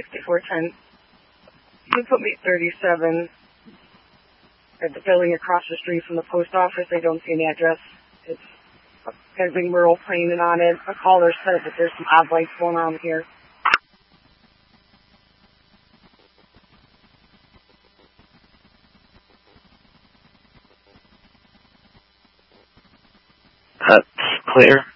6410. You put me 37 at the building across the street from the post office. I don't see an address. It's got a big mural painted on it. A caller said that there's some odd lights going on here. That's clear.